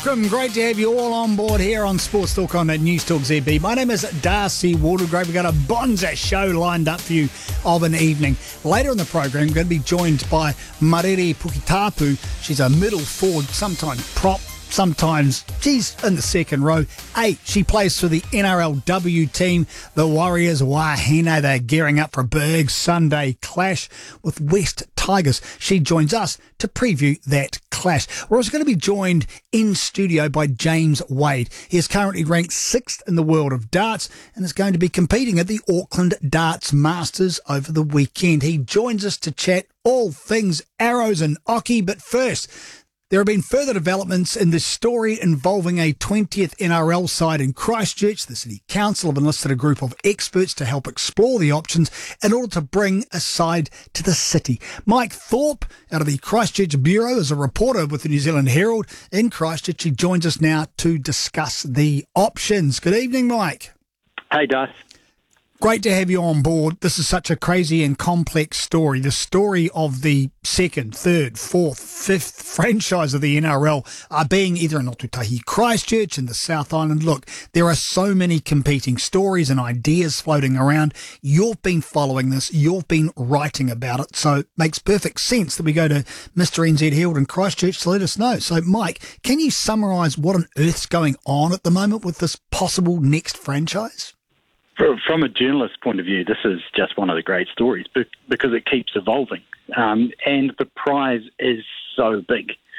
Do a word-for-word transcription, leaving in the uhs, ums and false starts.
Welcome. Great to have you all on board here on Sports Talk on News Talk Z B. My name is Darcy Watergrave. We've got a bonza show lined up for you of an evening. Later in the program, we're going to be joined by Marere Pukitapu. She's a middle forward, sometimes prop, sometimes she's in the second row. Eight, she plays for the N R L W team, the Warriors Wahine. They're gearing up for a big Sunday clash with West Tigers. She joins us to preview that clash. We're also going to be joined in studio by James Wade. He is currently ranked sixth in the world of darts and is going to be competing at the Auckland Darts Masters over the weekend. He joins us to chat all things arrows and hockey, but first, there have been further developments in the story involving a twentieth N R L side in Christchurch. The City Council have enlisted a group of experts to help explore the options in order to bring a side to the city. Mike Thorpe, out of the Christchurch Bureau, is a reporter with the New Zealand Herald in Christchurch. He joins us now to discuss the options. Good evening, Mike. Hey, Darth. Great to have you on board. This is such a crazy and complex story. The story of the second, third, fourth, fifth franchise of the N R L are being either in Otutahi Christchurch in the South Island. Look, there are so many competing stories and ideas floating around. You've been following this. You've been writing about it. So it makes perfect sense that we go to Mister N Z Herald in Christchurch to let us know. So, Mike, can you summarise what on earth's going on at the moment with this possible next franchise? From a journalist's point of view, this is just one of the great stories because it keeps evolving. Um, and the prize is so big.